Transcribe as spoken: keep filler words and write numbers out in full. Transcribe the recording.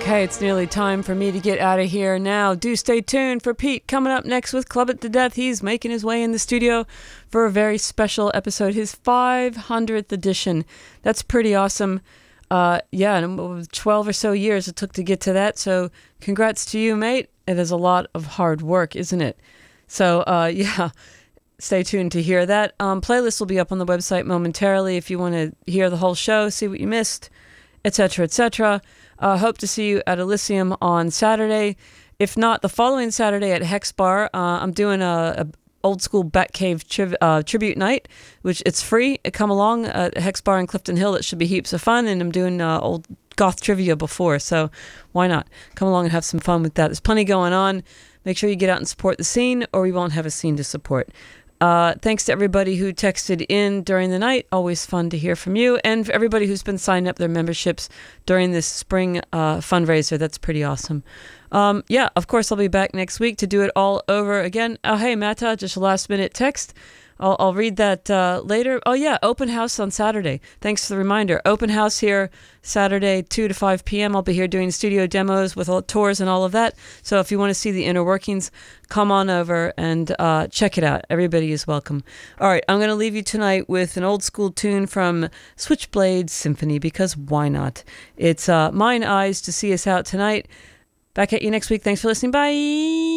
Okay, it's nearly time for me to get out of here now. Do stay tuned for Pete coming up next with Club It to Death. He's making his way in the studio for a very special episode, his five hundredth edition. That's pretty awesome. Uh, yeah, and twelve or so years it took to get to that, so congrats to you, mate. It is a lot of hard work, isn't it? So, uh, yeah, stay tuned to hear that. Um, playlist will be up on the website momentarily if you want to hear the whole show, see what you missed, et cetera, et cetera. Uh, hope to see you at Elysium on Saturday. If not, the following Saturday at Hex Bar, uh, I'm doing a, a old school Batcave tri- uh, tribute night, which it's free. Come along at Hex Bar in Clifton Hill. It should be heaps of fun, and I'm doing uh, old goth trivia before, so why not? Come along and have some fun with that. There's plenty going on. Make sure you get out and support the scene, or we won't have a scene to support. Uh, thanks to everybody who texted in during the night. Always fun to hear from you. And for everybody who's been signing up their memberships during this spring uh, fundraiser. That's pretty awesome. Um, yeah, of course, I'll be back next week to do it all over again. Oh, hey, Mata, just a last minute text. I'll, I'll read that uh, later. Oh, yeah, open house on Saturday. Thanks for the reminder. Open house here Saturday, two to five p.m. I'll be here doing studio demos with all, tours and all of that. So if you want to see the inner workings, come on over and uh, check it out. Everybody is welcome. All right, I'm going to leave you tonight with an old school tune from Switchblade Symphony, because why not? It's uh, Mine Eyes to see us out tonight. Back at you next week. Thanks for listening. Bye.